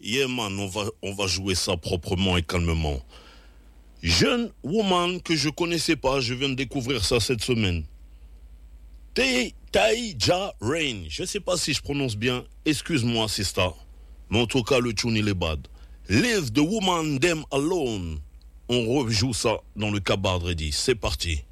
Yeah man, on va jouer ça proprement et calmement. Jeune woman que je connaissais pas, je viens de découvrir ça cette semaine. Taïja Rain, je sais pas si je prononce bien, excuse-moi Sista. Mais en tout cas le tune il est bad. Leave the woman them alone. On rejoue ça dans le Cabard Ready, c'est parti.